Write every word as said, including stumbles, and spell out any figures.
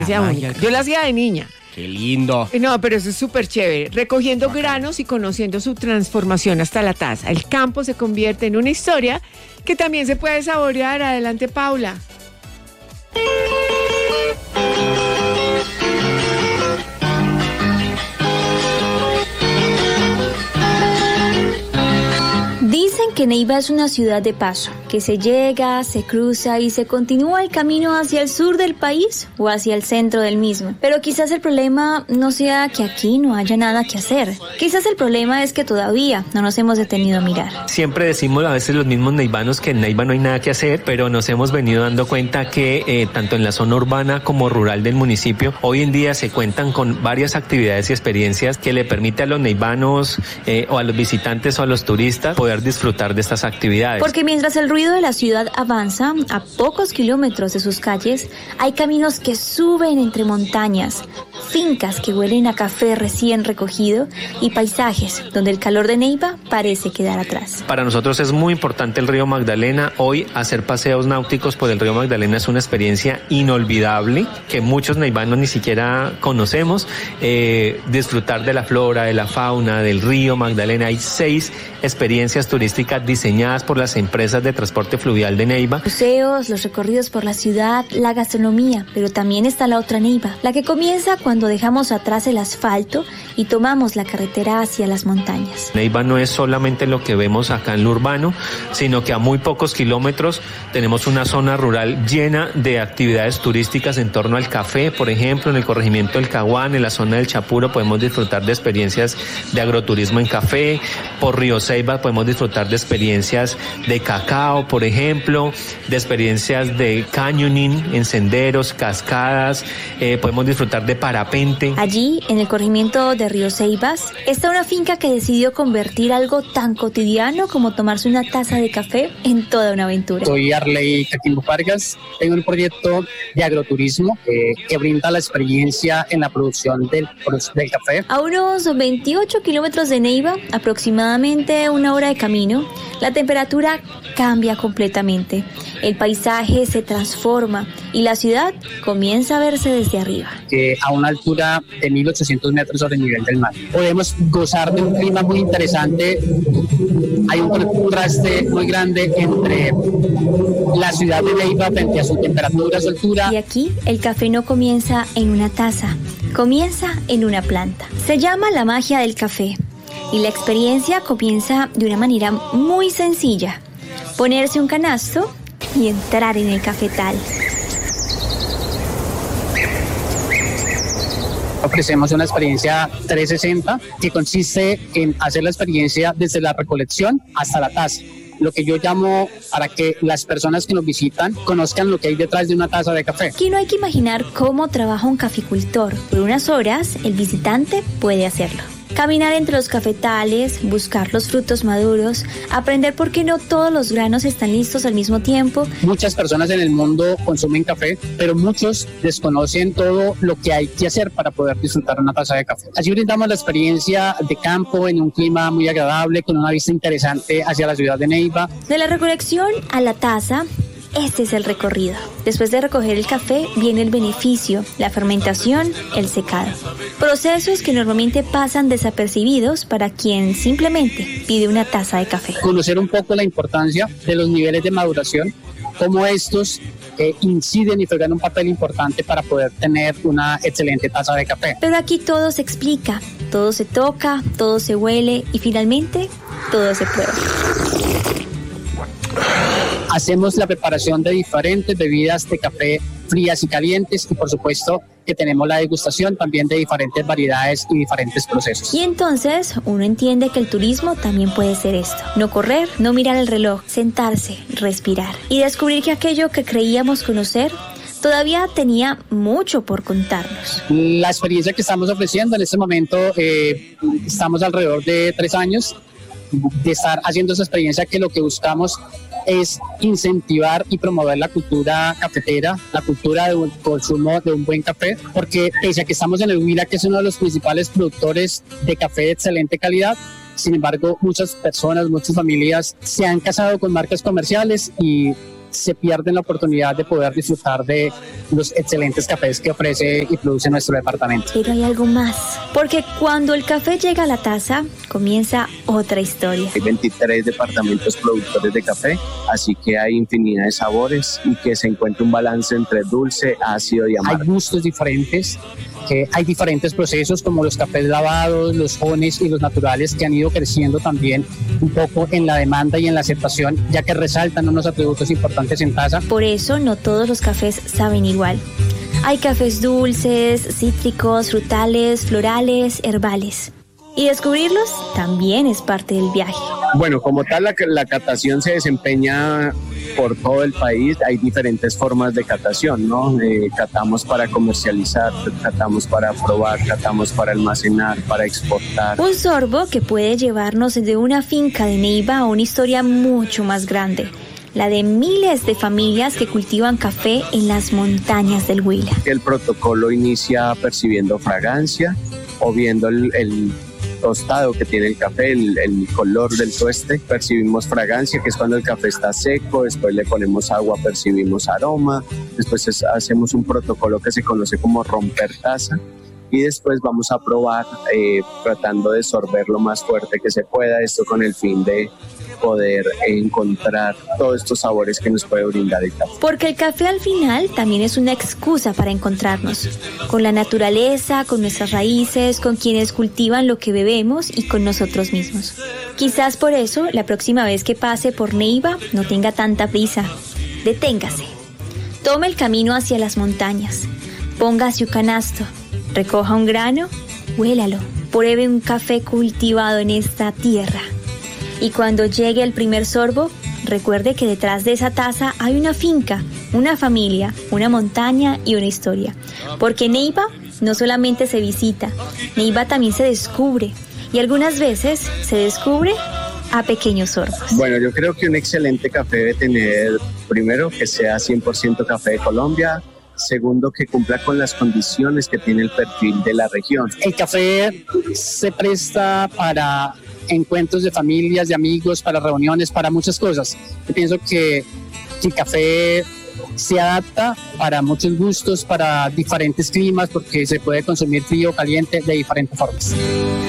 Única. Yo la hacía de niña. ¡Qué lindo! No, pero eso es súper chévere. Recogiendo Bacán. granos y conociendo su transformación hasta la taza. El campo se convierte en una historia que también se puede saborear. Adelante, Paula. Dicen que Neiva es una ciudad de paso, que se llega, se cruza y se continúa el camino hacia el sur del país o hacia el centro del mismo. Pero quizás el problema no sea que aquí no haya nada que hacer. Quizás el problema es que todavía no nos hemos detenido a mirar. Siempre decimos a veces los mismos neivanos que en Neiva no hay nada que hacer, pero nos hemos venido dando cuenta que eh, tanto en la zona urbana como rural del municipio, hoy en día se cuentan con varias actividades y experiencias que le permiten a los neivanos eh, o a los visitantes o a los turistas poder disfrutar de estas actividades. Porque mientras el ruido de la ciudad avanza, a pocos kilómetros de sus calles, hay caminos que suben entre montañas, fincas que huelen a café recién recogido y paisajes donde el calor de Neiva parece quedar atrás. Para nosotros es muy importante el río Magdalena. Hoy hacer paseos náuticos por el río Magdalena es una experiencia inolvidable que muchos neivanos ni siquiera conocemos. Eh, disfrutar de la flora, de la fauna, del río Magdalena. Hay seis experiencias turísticas diseñadas por las empresas de transporte fluvial de Neiva. Museos, los recorridos por la ciudad, la gastronomía, pero también está la otra Neiva, la que comienza cuando dejamos atrás el asfalto y tomamos la carretera hacia las montañas. Neiva no es solamente lo que vemos acá en lo urbano, sino que a muy pocos kilómetros tenemos una zona rural llena de actividades turísticas en torno al café, por ejemplo, en el corregimiento del Caguán, en la zona del Chapuro podemos disfrutar de experiencias de agroturismo en café, por Río Ceiba podemos disfrutar de experiencias de cacao, por ejemplo, de experiencias de canyoning en senderos, cascadas, eh, podemos disfrutar de parapente. Allí, en el corregimiento de Río Ceibas, está una finca que decidió convertir algo tan cotidiano como tomarse una taza de café en toda una aventura. Soy Arley Caquimbo Vargas, tengo un proyecto de agroturismo eh, que brinda la experiencia en la producción del, del café. A unos veintiocho kilómetros de Neiva, aproximadamente una hora de camino, la temperatura cambia completamente, el paisaje se transforma y la ciudad comienza a verse desde arriba. Eh, a una altura de mil ochocientos metros sobre el nivel del mar. Podemos gozar de un clima muy interesante. Hay un contraste muy grande entre la ciudad de Neiva frente a su temperatura, su altura. Y aquí el café no comienza en una taza, comienza en una planta. Se llama la magia del café. Y la experiencia comienza de una manera muy sencilla. Ponerse un canasto y entrar en el cafetal. Ofrecemos una experiencia trescientos sesenta que consiste en hacer la experiencia desde la recolección hasta la taza. Lo que yo llamo para que las personas que nos visitan conozcan lo que hay detrás de una taza de café. Aquí no hay que imaginar cómo trabaja un caficultor. Por unas horas, el visitante puede hacerlo. Caminar entre los cafetales, buscar los frutos maduros, aprender por qué no todos los granos están listos al mismo tiempo. Muchas personas en el mundo consumen café, pero muchos desconocen todo lo que hay que hacer para poder disfrutar una taza de café. Así brindamos la experiencia de campo en un clima muy agradable, con una vista interesante hacia la ciudad de Neiva. De la recolección a la taza, este es el recorrido. Después de recoger el café viene el beneficio, la fermentación, el secado. Procesos que normalmente pasan desapercibidos para quien simplemente pide una taza de café. Conocer un poco la importancia de los niveles de maduración, cómo estos eh, inciden y juegan un papel importante para poder tener una excelente taza de café. Pero aquí todo se explica, todo se toca, todo se huele y finalmente todo se prueba. Hacemos la preparación de diferentes bebidas de café frías y calientes y por supuesto que tenemos la degustación también de diferentes variedades y diferentes procesos. Y entonces uno entiende que el turismo también puede ser esto. No correr, no mirar el reloj, sentarse, respirar y descubrir que aquello que creíamos conocer todavía tenía mucho por contarnos. La experiencia que estamos ofreciendo en este momento, eh, estamos alrededor de tres años de estar haciendo esa experiencia que lo que buscamos es incentivar y promover la cultura cafetera, la cultura de consumo de un buen café, porque pese a que estamos en el Huila, que es uno de los principales productores de café de excelente calidad, sin embargo, muchas personas, muchas familias se han casado con marcas comerciales y se pierden la oportunidad de poder disfrutar de los excelentes cafés que ofrece y produce nuestro departamento. Pero hay algo más, porque cuando el café llega a la taza, comienza otra historia. Hay veintitrés departamentos productores de café, así que hay infinidad de sabores y que se encuentra un balance entre dulce, ácido y amargo. Hay gustos diferentes, que hay diferentes procesos como los cafés lavados, los jones y los naturales que han ido creciendo también un poco en la demanda y en la aceptación, ya que resaltan unos atributos importantes en taza. Por eso no todos los cafés saben igual. Hay cafés dulces, cítricos, frutales, florales, herbales. Y descubrirlos también es parte del viaje. Bueno, como tal, la, la catación se desempeña por todo el país. Hay diferentes formas de catación, ¿no? Eh, catamos para comercializar, catamos para probar, catamos para almacenar, para exportar. Un sorbo que puede llevarnos desde una finca de Neiva a una historia mucho más grande, la de miles de familias que cultivan café en las montañas del Huila. El protocolo inicia percibiendo fragancia o viendo el, el tostado que tiene el café, el, el color del tueste. Percibimos fragancia, que es cuando el café está seco, después le ponemos agua, percibimos aroma, después es, hacemos un protocolo que se conoce como romper taza y después vamos a probar eh, tratando de sorber lo más fuerte que se pueda, esto con el fin de poder encontrar todos estos sabores que nos puede brindar el café. Porque el café al final también es una excusa para encontrarnos con la naturaleza, con nuestras raíces, con quienes cultivan lo que bebemos y con nosotros mismos. Quizás por eso la próxima vez que pase por Neiva no tenga tanta prisa. Deténgase. Tome el camino hacia las montañas. Póngase un canasto. Recoja un grano. Huélalo. Pruebe un café cultivado en esta tierra. Y cuando llegue el primer sorbo, recuerde que detrás de esa taza hay una finca, una familia, una montaña y una historia. Porque Neiva no solamente se visita, Neiva también se descubre. Y algunas veces se descubre a pequeños sorbos. Bueno, yo creo que un excelente café debe tener, primero, que sea cien por ciento café de Colombia. Segundo, que cumpla con las condiciones que tiene el perfil de la región. El café se presta para encuentros de familias, de amigos, para reuniones, para muchas cosas. Yo pienso que el café se adapta para muchos gustos, para diferentes climas, porque se puede consumir frío o caliente de diferentes formas.